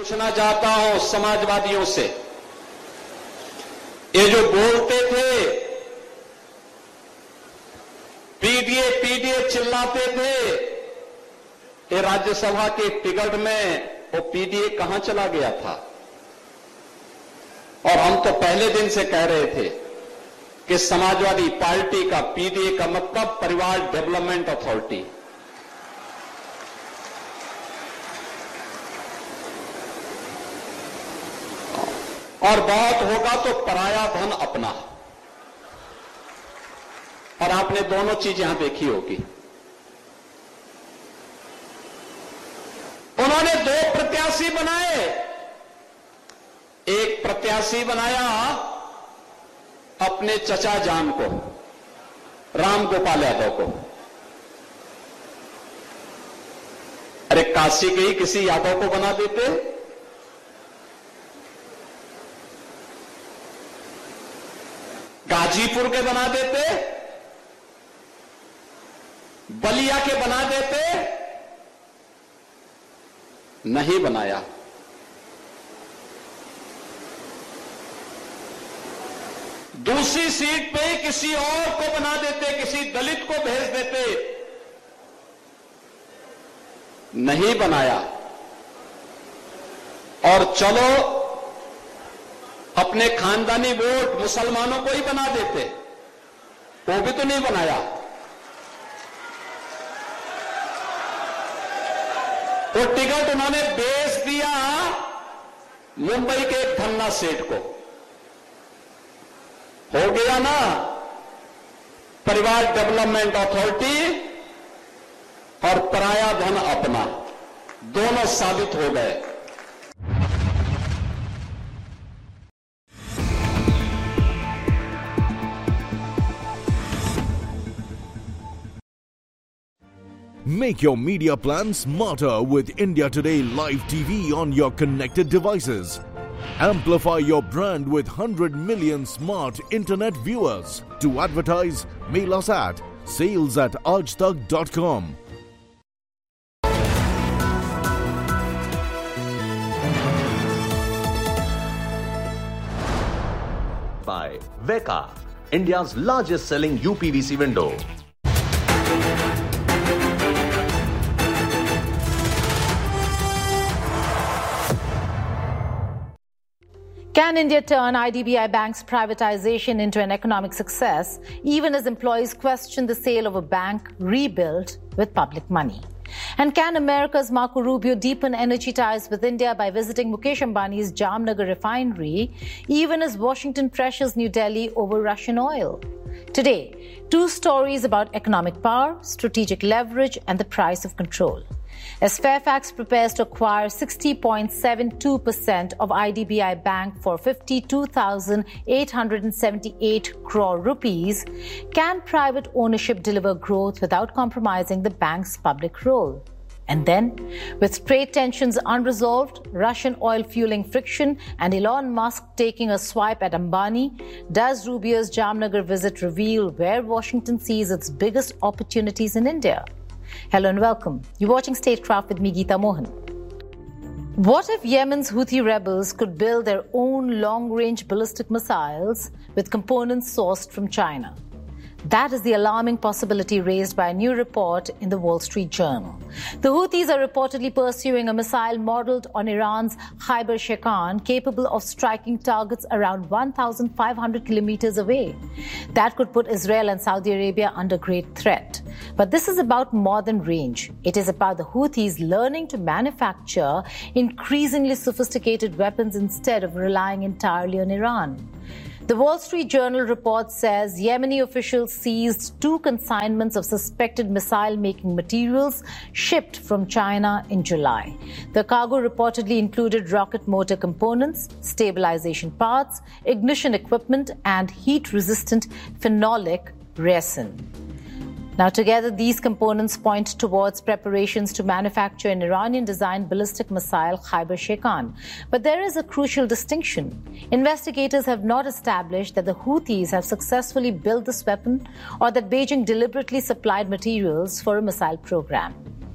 पूछना चाहता हूं समाजवादियों से, ये जो बोलते थे, पीडीए पीडीए चिल्लाते थे, ये राज्यसभा के टिकट में वो पीडीए कहां चला गया था? और हम तो पहले दिन से कह रहे थे कि समाजवादी पार्टी का पीडीए का मतलब परिवार डेवलपमेंट अथॉरिटी। और बहुत होगा तो पराया धन अपना। और आपने दोनों चीज यहां देखी होगी। उन्होंने दो प्रत्याशी बनाए, एक प्रत्याशी बनाया अपने चचा जान को, राम गोपाल यादव को। अरे काशी के ही किसी यादव को बना देते, गाजीपुर के बना देते, बलिया के बना देते, नहीं बनाया। दूसरी सीट पे किसी और को बना देते, किसी दलित को भेज देते, नहीं बनाया। और चलो अपने खानदानी वोट मुसलमानों को ही बना देते, वो भी तो नहीं बनाया। वो टिकट उन्होंने बेच दिया मुंबई के एक धन्ना सेठ को। हो गया ना परिवार डेवलपमेंट अथॉरिटी और पराया धन अपना, दोनों साबित हो गए। Make your media plan smarter with India Today Live TV on your connected devices. Amplify your brand with 100 million smart internet viewers. To advertise, mail us at sales@aajtak.com. By Veka, India's largest selling UPVC window. Can India turn IDBI Bank's privatization into an economic success, even as employees question the sale of a bank rebuilt with public money? And can America's Marco Rubio deepen energy ties with India by visiting Mukesh Ambani's Jamnagar refinery, even as Washington pressures New Delhi over Russian oil? Today, two stories about economic power, strategic leverage, and the price of control. As Fairfax prepares to acquire 60.72% of IDBI Bank for 52,878 crore rupees, can private ownership deliver growth without compromising the bank's public role? And then, with trade tensions unresolved, Russian oil fueling friction, and Elon Musk taking a swipe at Ambani, does Rubio's Jamnagar visit reveal where Washington sees its biggest opportunities in India? Hello and welcome. You're watching Statecraft with me, Geeta Mohan. What if Yemen's Houthi rebels could build their own long-range ballistic missiles with components sourced from China? That is the alarming possibility raised by a new report in the Wall Street Journal. The Houthis are reportedly pursuing a missile modeled on Iran's Khyber Shekan, capable of striking targets around 1,500 kilometers away. That could put Israel and Saudi Arabia under great threat. But this is about more than range. It is about the Houthis learning to manufacture increasingly sophisticated weapons instead of relying entirely on Iran. The Wall Street Journal report says Yemeni officials seized 2 consignments of suspected missile-making materials shipped from China in July. The cargo reportedly included rocket motor components, stabilization parts, ignition equipment, and heat-resistant phenolic resin. Now, together, these components point towards preparations to manufacture an Iranian-designed ballistic missile, Khyber Shekan. But there is a crucial distinction. Investigators have not established that the Houthis have successfully built this weapon or that Beijing deliberately supplied materials for a missile program.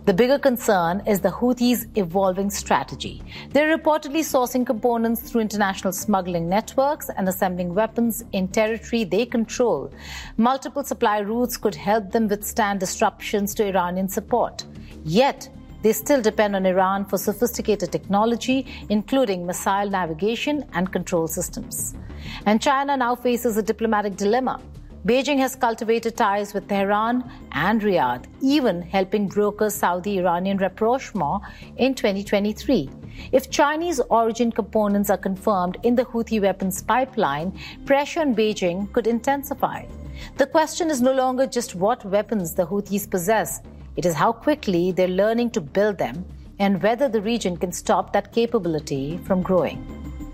The bigger concern is the Houthis' evolving strategy. They're reportedly sourcing components through international smuggling networks and assembling weapons in territory they control. Multiple supply routes could help them withstand disruptions to Iranian support. Yet, they still depend on Iran for sophisticated technology, including missile navigation and control systems. And China now faces a diplomatic dilemma. Beijing has cultivated ties with Tehran and Riyadh, even helping broker Saudi-Iranian rapprochement in 2023. If Chinese origin components are confirmed in the Houthi weapons pipeline, pressure on Beijing could intensify. The question is no longer just what weapons the Houthis possess. It is how quickly they're learning to build them and whether the region can stop that capability from growing.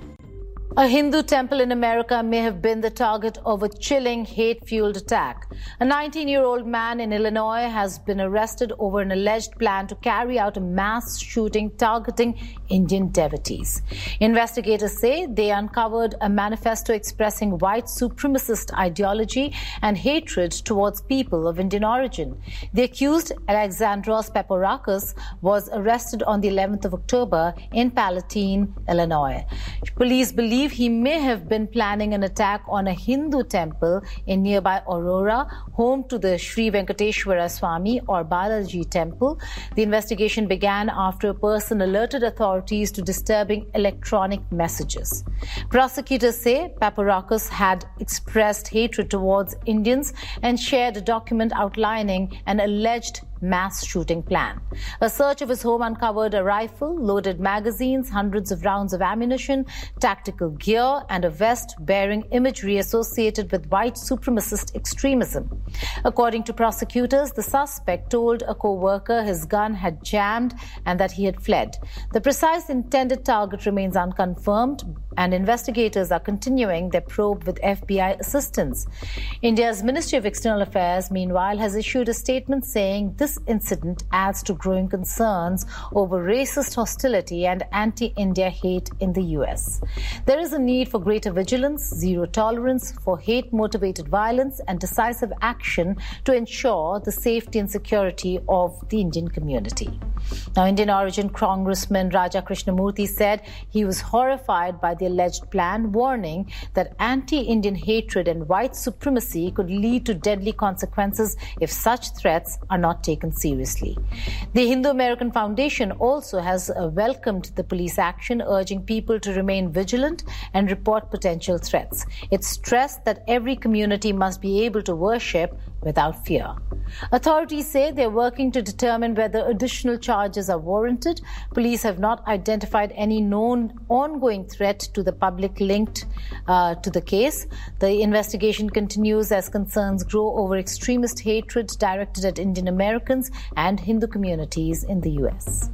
A Hindu temple in America may have been the target of a chilling, hate-fueled attack. A 19-year-old man in Illinois has been arrested over an alleged plan to carry out a mass shooting targeting Indian devotees. Investigators say they uncovered a manifesto expressing white supremacist ideology and hatred towards people of Indian origin. The accused, Alexandros Paparakos, was arrested on the 11th of October in Palatine, Illinois. Police believe he may have been planning an attack on a Hindu temple in nearby Aurora, home to the Sri Venkateshwara Swami or Balaji temple. The investigation began after a person alerted authorities to disturbing electronic messages. Prosecutors say Paparakos had expressed hatred towards Indians and shared a document outlining an alleged mass shooting plan. A search of his home uncovered a rifle, loaded magazines, hundreds of rounds of ammunition, tactical gear, and a vest bearing imagery associated with white supremacist extremism. According to prosecutors, the suspect told a co-worker his gun had jammed and that he had fled. The precise intended target remains unconfirmed, and investigators are continuing their probe with FBI assistance. India's Ministry of External Affairs, meanwhile, has issued a statement saying this incident adds to growing concerns over racist hostility and anti-India hate in the US. There is a need for greater vigilance, zero tolerance for hate-motivated violence, and decisive action to ensure the safety and security of the Indian community. Now, Indian origin Congressman Raja Krishnamurthy said he was horrified by the alleged plan, warning that anti-Indian hatred and white supremacy could lead to deadly consequences if such threats are not taken seriously. The Hindu American Foundation also has welcomed the police action, urging people to remain vigilant and report potential threats. It stressed that every community must be able to worship without fear. Authorities say they're working to determine whether additional charges are warranted. Police have not identified any known ongoing threat to the public linked to the case. The investigation continues as concerns grow over extremist hatred directed at Indian Americans and Hindu communities in the US.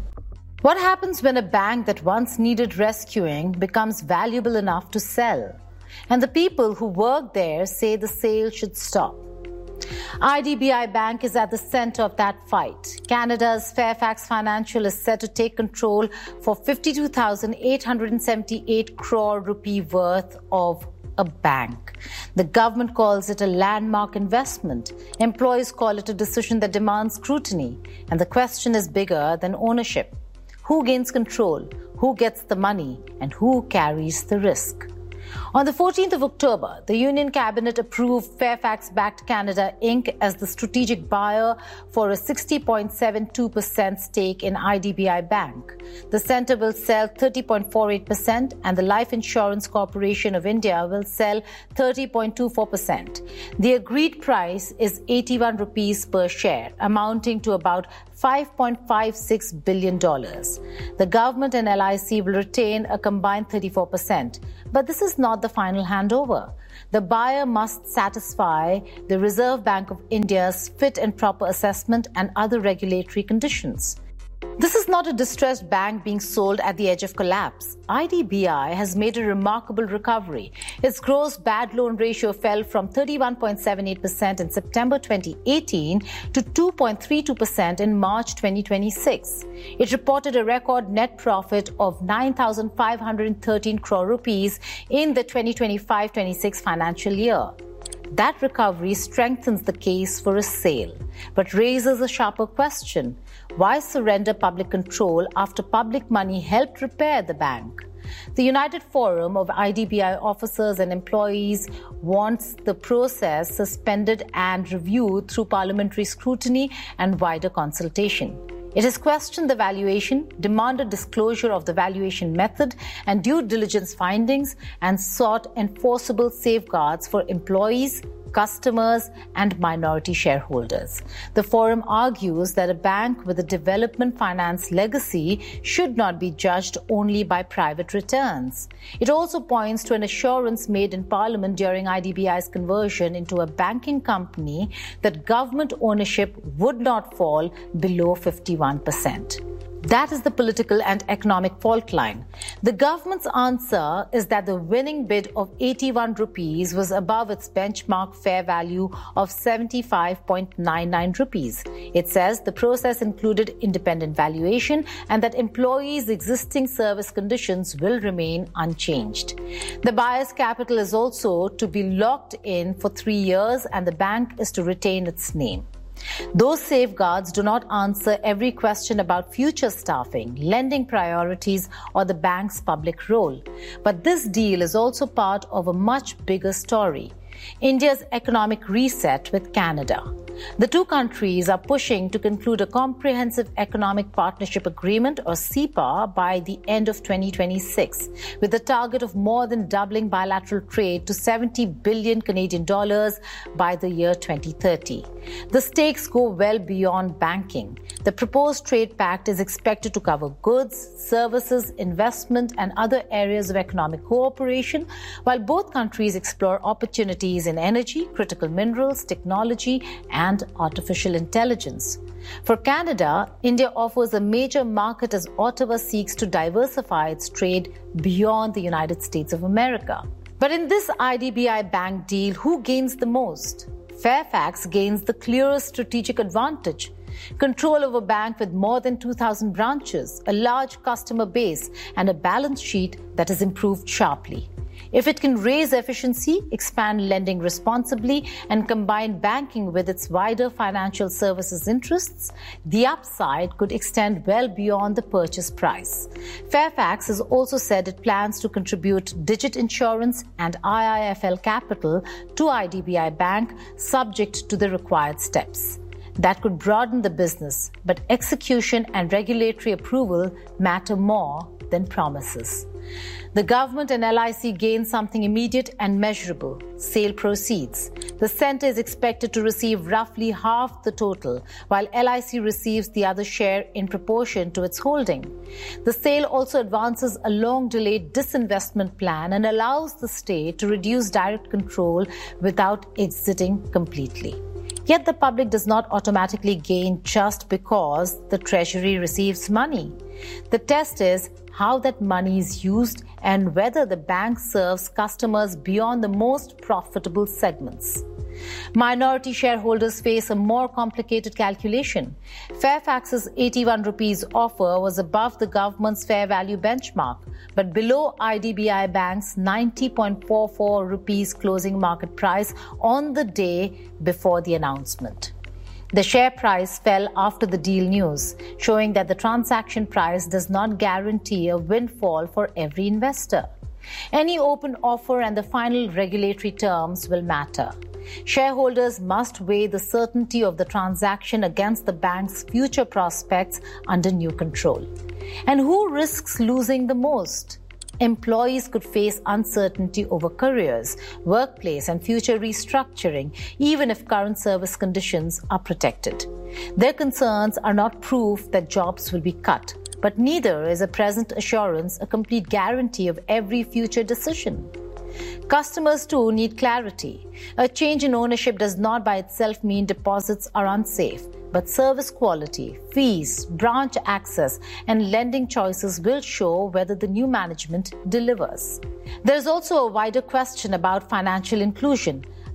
What happens when a bank that once needed rescuing becomes valuable enough to sell? And the people who work there say the sale should stop. IDBI Bank is at the center of that fight. Canada's Fairfax Financial is set to take control for 52,878 crore rupee worth of a bank. The government calls it a landmark investment. Employees call it a decision that demands scrutiny. And the question is bigger than ownership. Who gains control? Who gets the money? And who carries the risk? On the 14th of October, the Union Cabinet approved Fairfax-backed Canada Inc. as the strategic buyer for a 60.72% stake in IDBI Bank. The centre will sell 30.48% and the Life Insurance Corporation of India will sell 30.24%. The agreed price is 81 rupees per share, amounting to about $5.56 billion. The government and LIC will retain a combined 34%. But this is not the final handover. The buyer must satisfy the Reserve Bank of India's fit and proper assessment and other regulatory conditions. This is not a distressed bank being sold at the edge of collapse. IDBI has made a remarkable recovery. Its gross bad loan ratio fell from 31.78% in September 2018 to 2.32% in March 2026. It reported a record net profit of 9,513 crore rupees in the 2025-26 financial year. That recovery strengthens the case for a sale, but raises a sharper question. Why surrender public control after public money helped repair the bank? The United Forum of IDBI officers and employees wants the process suspended and reviewed through parliamentary scrutiny and wider consultation. It has questioned the valuation, demanded disclosure of the valuation method and due diligence findings, and sought enforceable safeguards for employees, customers, and minority shareholders. The forum argues that a bank with a development finance legacy should not be judged only by private returns. It also points to an assurance made in Parliament during IDBI's conversion into a banking company that government ownership would not fall below 51%. That is the political and economic fault line. The government's answer is that the winning bid of 81 rupees was above its benchmark fair value of 75.99 rupees. It says the process included independent valuation and that employees' existing service conditions will remain unchanged. The buyer's capital is also to be locked in for 3 years and the bank is to retain its name. Those safeguards do not answer every question about future staffing, lending priorities, or the bank's public role. But this deal is also part of a much bigger story: India's economic reset with Canada. The two countries are pushing to conclude a comprehensive economic partnership agreement, or CEPA, by the end of 2026, with a target of more than doubling bilateral trade to 70 billion Canadian dollars by the year 2030. The stakes go well beyond banking. The proposed trade pact is expected to cover goods, services, investment, and other areas of economic cooperation, while both countries explore opportunities in energy, critical minerals, technology, and artificial intelligence. For Canada, India offers a major market as Ottawa seeks to diversify its trade beyond the United States of America. But in this IDBI bank deal, who gains the most? Fairfax gains the clearest strategic advantage: control of a bank with more than 2,000 branches, a large customer base, and a balance sheet that has improved sharply. If it can raise efficiency, expand lending responsibly, and combine banking with its wider financial services interests, the upside could extend well beyond the purchase price. Fairfax has also said it plans to contribute Digit Insurance and IIFL Capital to IDBI Bank, subject to the required steps. That could broaden the business, but execution and regulatory approval matter more than promises. The government and LIC gain something immediate and measurable: sale proceeds. The centre is expected to receive roughly half the total, while LIC receives the other share in proportion to its holding. The sale also advances a long-delayed disinvestment plan and allows the state to reduce direct control without exiting completely. Yet the public does not automatically gain just because the Treasury receives money. The test is how that money is used and whether the bank serves customers beyond the most profitable segments. Minority shareholders face a more complicated calculation. Fairfax's 81 rupees offer was above the government's fair value benchmark, but below IDBI Bank's 90.44 rupees closing market price on the day before the announcement. The share price fell after the deal news, showing that the transaction price does not guarantee a windfall for every investor. Any open offer and the final regulatory terms will matter. Shareholders must weigh the certainty of the transaction against the bank's future prospects under new control. And who risks losing the most? Employees could face uncertainty over careers, workplace, and future restructuring, even if current service conditions are protected. Their concerns are not proof that jobs will be cut, but neither is a present assurance a complete guarantee of every future decision. Customers too need clarity. A change in ownership does not by itself mean deposits are unsafe, but service quality, fees, branch access, and lending choices will show whether the new management delivers. There is also a wider question about financial inclusion.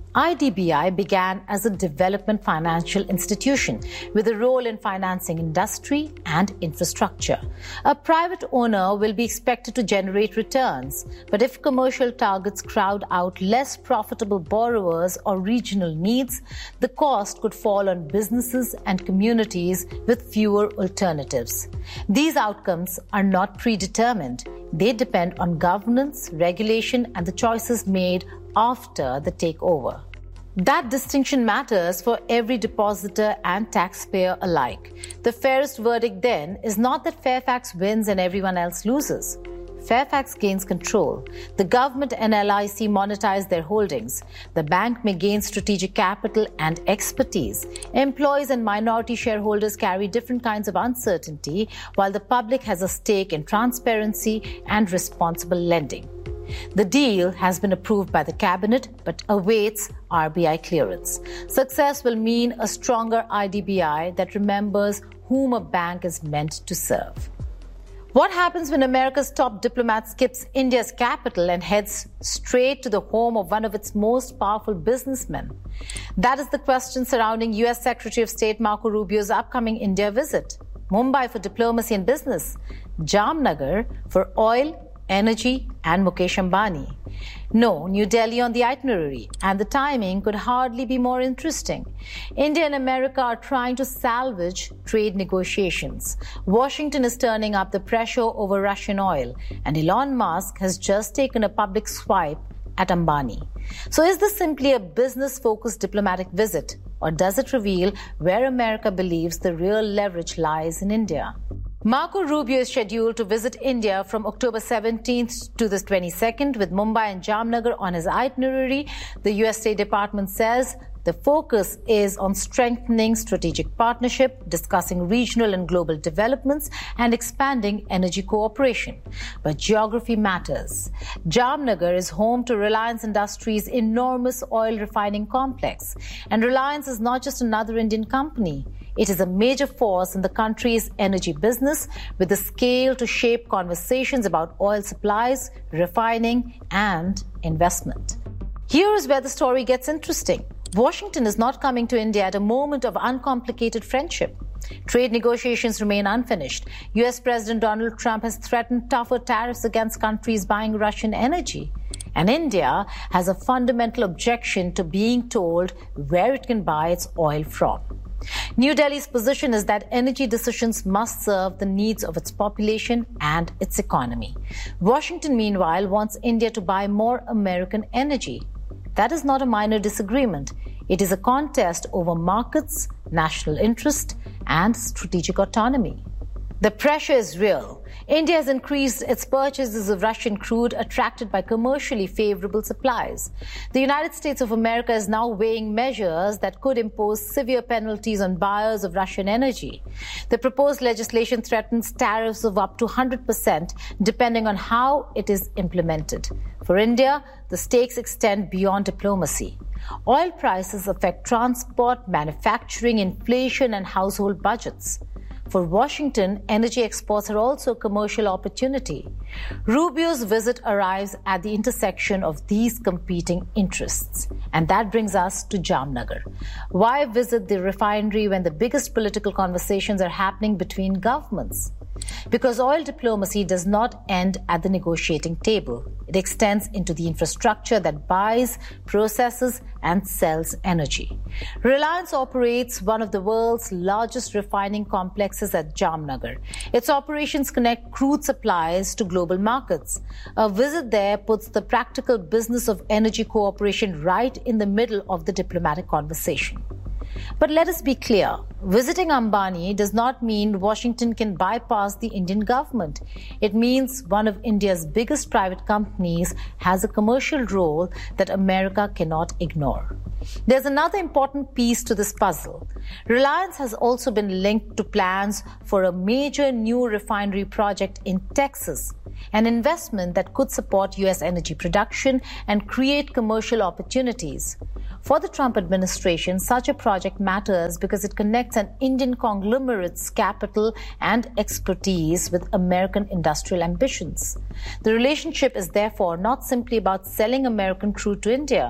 IDBI began as a development financial institution with a role in financing industry and infrastructure. A private owner will be expected to generate returns, but if commercial targets crowd out less profitable borrowers or regional needs, the cost could fall on businesses and communities with fewer alternatives. These outcomes are not predetermined. They depend on governance, regulation, and the choices made after the takeover. That distinction matters for every depositor and taxpayer alike. The fairest verdict then is not that Fairfax wins and everyone else loses. Fairfax gains control. The government and LIC monetize their holdings. The bank may gain strategic capital and expertise. Employees and minority shareholders carry different kinds of uncertainty, while the public has a stake in transparency and responsible lending. The deal has been approved by the cabinet but awaits RBI clearance. Success will mean a stronger IDBI that remembers whom a bank is meant to serve. What happens when America's top diplomat skips India's capital and heads straight to the home of one of its most powerful businessmen? That is the question surrounding US Secretary of State Marco Rubio's upcoming India visit. Mumbai for diplomacy and business, Jamnagar for oil, energy, and Mukesh Ambani. No, New Delhi on the itinerary, and the timing could hardly be more interesting. India and America are trying to salvage trade negotiations. Washington is turning up the pressure over Russian oil, and Elon Musk has just taken a public swipe at Ambani. So is this simply a business-focused diplomatic visit, or does it reveal where America believes the real leverage lies in India? Marco Rubio is scheduled to visit India from October 17th to the 22nd, with Mumbai and Jamnagar on his itinerary. The US State Department says the focus is on strengthening strategic partnership, discussing regional and global developments, and expanding energy cooperation. But geography matters. Jamnagar is home to Reliance Industries' enormous oil refining complex. And Reliance is not just another Indian company. It is a major force in the country's energy business, with the scale to shape conversations about oil supplies, refining, and investment. Here is where the story gets interesting. Washington is not coming to India at a moment of uncomplicated friendship. Trade negotiations remain unfinished. US President Donald Trump has threatened tougher tariffs against countries buying Russian energy. And India has a fundamental objection to being told where it can buy its oil from. New Delhi's position is that energy decisions must serve the needs of its population and its economy. Washington, meanwhile, wants India to buy more American energy. That is not a minor disagreement. It is a contest over markets, national interest, and strategic autonomy. The pressure is real. India has increased its purchases of Russian crude attracted by commercially favorable supplies. The United States of America is now weighing measures that could impose severe penalties on buyers of Russian energy. The proposed legislation threatens tariffs of up to 100%, depending on how it is implemented. For India, the stakes extend beyond diplomacy. Oil prices affect transport, manufacturing, inflation, and household budgets. For Washington, energy exports are also a commercial opportunity. Rubio's visit arrives at the intersection of these competing interests. And that brings us to Jamnagar. Why visit the refinery when the biggest political conversations are happening between governments? Because oil diplomacy does not end at the negotiating table. It extends into the infrastructure that buys, processes, and sells energy. Reliance operates one of the world's largest refining complexes at Jamnagar. Its operations connect crude supplies to global markets. A visit there puts the practical business of energy cooperation right in the middle of the diplomatic conversation. But let us be clear, visiting Ambani does not mean Washington can bypass the Indian government. It means one of India's biggest private companies has a commercial role that America cannot ignore. There's another important piece to this puzzle. Reliance has also been linked to plans for a major new refinery project in Texas, an investment that could support U.S. energy production and create commercial opportunities. For the Trump administration, such a project matters because it connects an Indian conglomerate's capital and expertise with American industrial ambitions. The relationship is therefore not simply about selling American crude to India.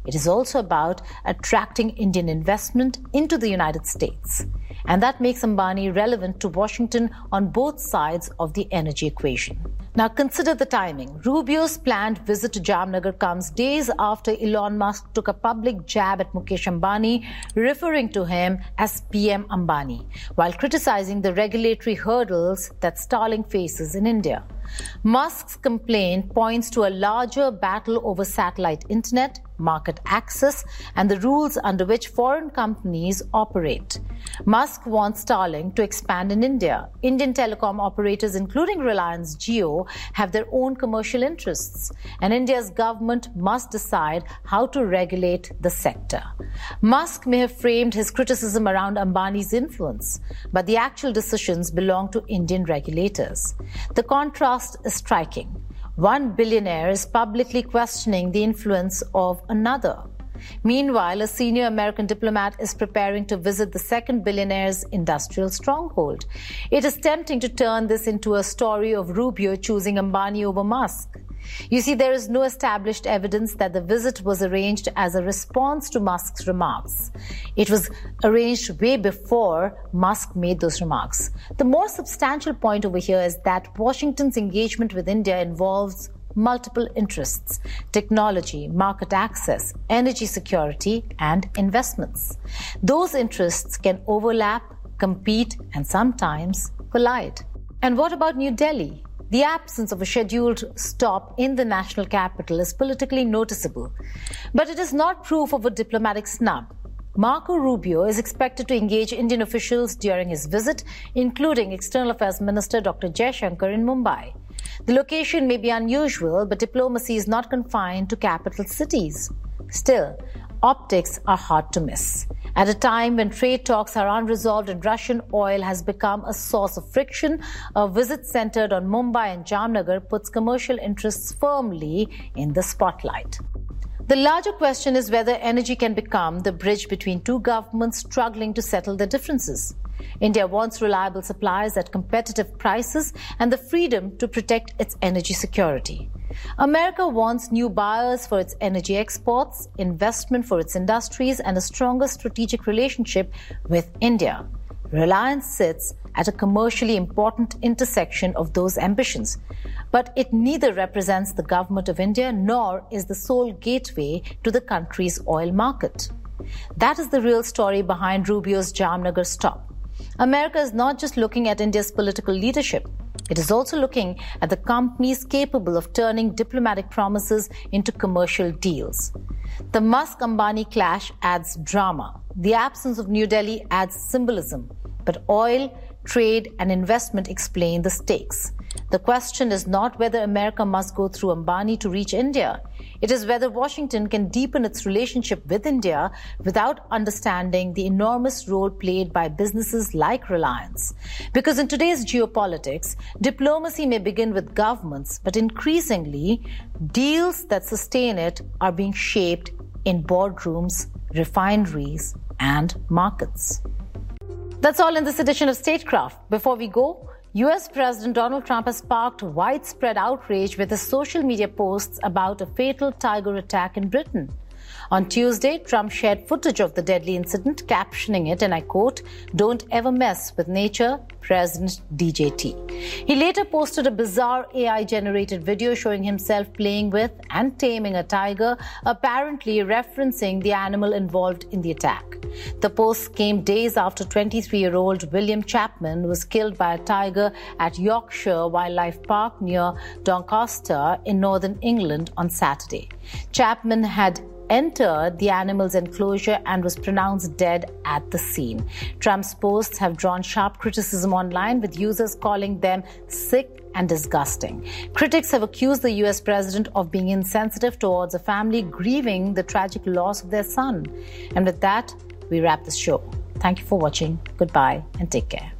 it is also about attracting Indian investment into the United States. And that makes Ambani relevant to Washington on both sides of the energy equation. Now consider the timing. Rubio's planned visit to Jamnagar comes days after Elon Musk took a public jab at Mukesh Ambani, referring to him as PM Ambani, while criticizing the regulatory hurdles that Starlink faces in India. Musk's complaint points to a larger battle over satellite internet, market access, and the rules under which foreign companies operate. Musk wants Starlink to expand in India. Indian telecom operators, including Reliance Jio, have their own commercial interests, and India's government must decide how to regulate the sector. Musk may have framed his criticism around Ambani's influence, but the actual decisions belong to Indian regulators. The contrast is striking. One billionaire is publicly questioning the influence of another. Meanwhile, a senior American diplomat is preparing to visit the second billionaire's industrial stronghold. It is tempting to turn this into a story of Rubio choosing Ambani over Musk. You see, there is no established evidence that the visit was arranged as a response to Musk's remarks. It was arranged way before Musk made those remarks. The more substantial point over here is that Washington's engagement with India involves multiple interests: technology, market access, energy security, and investments. Those interests can overlap, compete, and sometimes collide. And what about New Delhi? The absence of a scheduled stop in the national capital is politically noticeable, but it is not proof of a diplomatic snub. Marco Rubio is expected to engage Indian officials during his visit, including External Affairs Minister Dr. Jaishankar in Mumbai. The location may be unusual, but diplomacy is not confined to capital cities. Still, optics are hard to miss. At a time when trade talks are unresolved and Russian oil has become a source of friction, a visit centered on Mumbai and Jamnagar puts commercial interests firmly in the spotlight. The larger question is whether energy can become the bridge between two governments struggling to settle their differences. India wants reliable supplies at competitive prices and the freedom to protect its energy security. America wants new buyers for its energy exports, investment for its industries, and a stronger strategic relationship with India. Reliance sits at a commercially important intersection of those ambitions, but it neither represents the government of India nor is the sole gateway to the country's oil market. That is the real story behind Rubio's Jamnagar stop. America is not just looking at India's political leadership. It is also looking at the companies capable of turning diplomatic promises into commercial deals. The Musk-Ambani clash adds drama. The absence of New Delhi adds symbolism. But oil, trade, and investment explain the stakes. The question is not whether America must go through Ambani to reach India. It is whether Washington can deepen its relationship with India without understanding the enormous role played by businesses like Reliance. Because in today's geopolitics, diplomacy may begin with governments, but increasingly, deals that sustain it are being shaped in boardrooms, refineries, and markets. That's all in this edition of Statecraft. Before we go, US President Donald Trump has sparked widespread outrage with his social media posts about a fatal tiger attack in Britain. On Tuesday, Trump shared footage of the deadly incident, captioning it, and I quote, "Don't ever mess with nature, President DJT." He later posted a bizarre AI-generated video showing himself playing with and taming a tiger, apparently referencing the animal involved in the attack. The post came days after 23-year-old William Chapman was killed by a tiger at Yorkshire Wildlife Park near Doncaster in northern England on Saturday. Chapman had entered the animal's enclosure and was pronounced dead at the scene. Trump's posts have drawn sharp criticism online, with users calling them sick and disgusting. Critics have accused the US president of being insensitive towards a family grieving the tragic loss of their son. And with that, we wrap this show. Thank you for watching. Goodbye and take care.